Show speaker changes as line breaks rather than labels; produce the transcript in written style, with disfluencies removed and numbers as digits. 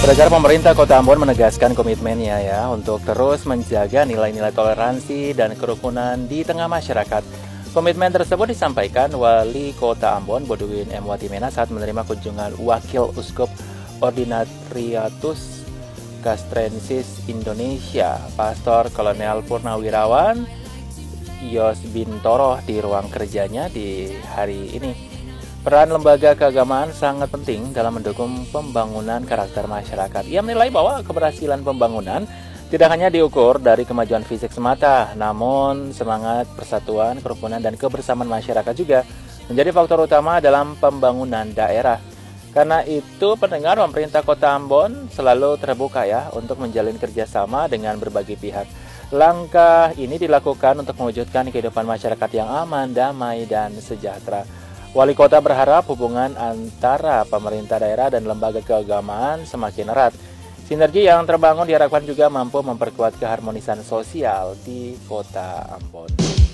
Saudara, pemerintah Kota Ambon menegaskan komitmennya ya untuk terus menjaga nilai-nilai toleransi dan kerukunan di tengah masyarakat. Komitmen tersebut disampaikan Wali Kota Ambon Boudewin M. Watimena saat menerima kunjungan Wakil Uskup Ordinariatus Castrensis Indonesia, Pastor Kolonel Purnawirawan Yos Bintoro di ruang kerjanya di hari ini. Peran lembaga keagamaan sangat penting dalam mendukung pembangunan karakter masyarakat. Ia menilai bahwa keberhasilan pembangunan tidak hanya diukur dari kemajuan fisik semata, namun semangat persatuan, kerukunan, dan kebersamaan masyarakat juga menjadi faktor utama dalam pembangunan daerah. Karena itu, pendengar, pemerintah Kota Ambon selalu terbuka ya untuk menjalin kerjasama dengan berbagai pihak. Langkah ini dilakukan untuk mewujudkan kehidupan masyarakat yang aman, damai, dan sejahtera. Wali Kota berharap hubungan antara pemerintah daerah dan lembaga keagamaan semakin erat. Sinergi yang terbangun diharapkan juga mampu memperkuat keharmonisan sosial di Kota Ambon.